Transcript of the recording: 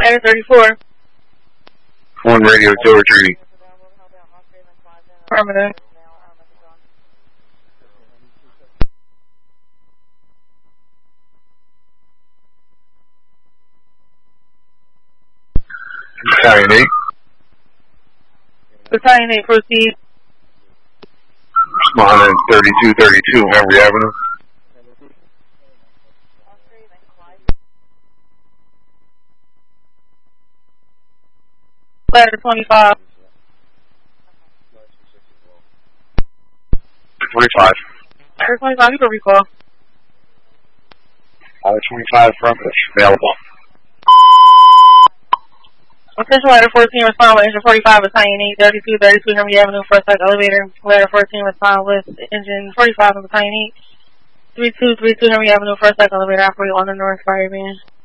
Ladder 34. 1 radio, still retreating. Affirmative. Battalion 8. Battalion 8, proceed. Responding 3232 Emory Avenue. Ladder 25. 25. Ladder 25, you can recall. Ladder 25, affirmative. Available. Attention Ladder 14, respond with engine 45, Battalion 8, 3232 Emory Avenue, first type elevator. Ladder 14, respond with engine 45 and Battalion 8, 3232 Emory Avenue, first type elevator, operate on the north fire band.